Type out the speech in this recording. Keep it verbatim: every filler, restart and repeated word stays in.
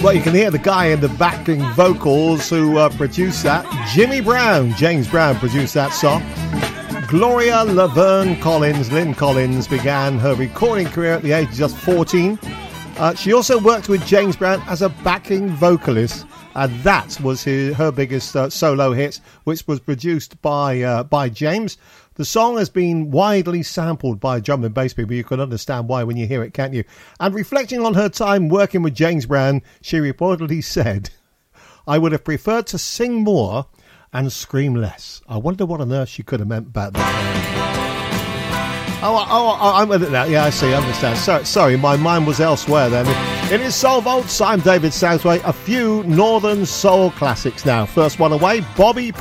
Well, you can hear the guy in the backing vocals who uh, produced that. Jimmy Brown, James Brown produced that song. Gloria Laverne Collins, Lynn Collins, began her recording career at the age of just fourteen. Uh, she also worked with James Brown as a backing vocalist, and that was his, her biggest uh, solo hit, which was produced by uh, by James. The song has been widely sampled by drum and bass people. You can understand why when you hear it, can't you? And reflecting on her time working with James Brown, she reportedly said, "I would have preferred to sing more and scream less." I wonder what on earth she could have meant about that. Oh, oh, oh, I'm with it now. Yeah, I see, I understand. So, sorry, my mind was elsewhere then. It is Soul Vaults. I'm David Southway. A few Northern Soul classics now. First one away, Bobby